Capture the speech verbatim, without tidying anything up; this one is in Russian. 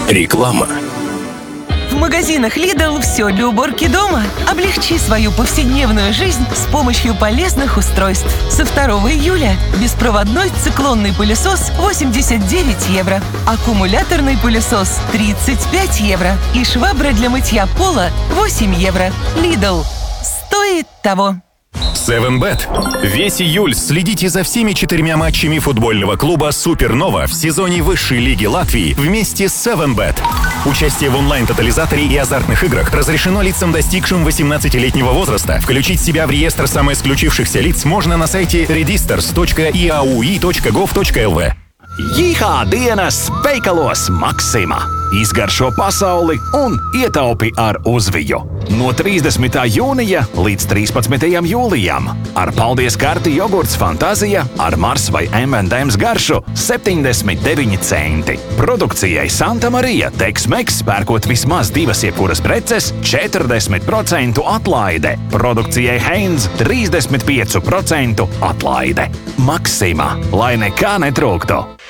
Реклама. В магазинах Lidl все для уборки дома. Облегчи свою повседневную жизнь с помощью полезных устройств. Со второго июля беспроводной циклонный пылесос восемьдесят девять евро, аккумуляторный пылесос тридцать пять евро и швабра для мытья пола восемь евро. Lidl. Стоит того. севен бет. Весь июль следите за всеми четырьмя матчами футбольного клуба «Супернова» в сезоне высшей лиги Латвии вместе с севен бет. Участие в онлайн-тотализаторе и азартных играх разрешено лицам, достигшим восемнадцатилетнего возраста. Включить себя в реестр самоисключившихся лиц можно на сайте redisters точка и а у и точка гов точка эл ви. Jihā dienas veikalos Maksima. Izgaršo pasauli un ietaupi ar uzviju. No trīsdesmitā jūnija līdz trīspadsmitajam jūlijam. Ar paldies karti jogurts Fantazija ar Mars vai em end em's garšu septiņdesmit deviņi centi. Produkcijai Santa Marija Tex-Mex pērkot vismaz divas jebkuras preces četrdesmit procentu atlaide. Produkcijai Heinz trīsdesmit pieci procenti atlaide. Maksima, lai nekā netrūktu.